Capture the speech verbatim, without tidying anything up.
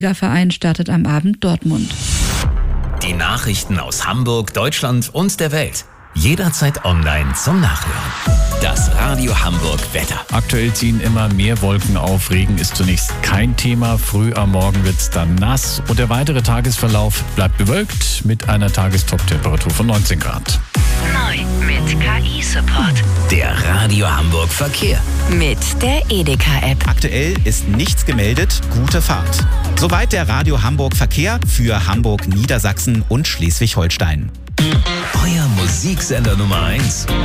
Der Verein startet am Abend Dortmund. Die Nachrichten aus Hamburg, Deutschland und der Welt. Jederzeit online zum Nachhören. Das Radio Hamburg Wetter. Aktuell ziehen immer mehr Wolken auf. Regen ist zunächst kein Thema. Früh am Morgen wird es dann nass. Und der weitere Tagesverlauf bleibt bewölkt mit einer Tagestoptemperatur von neunzehn Grad. Neu mit K I-Support. Der Radio Hamburg Verkehr. Mit der Edeka-App. Aktuell ist nichts gemeldet. Gute Fahrt. Soweit der Radio Hamburg Verkehr für Hamburg, Niedersachsen und Schleswig-Holstein. Euer Musiksender Nummer eins.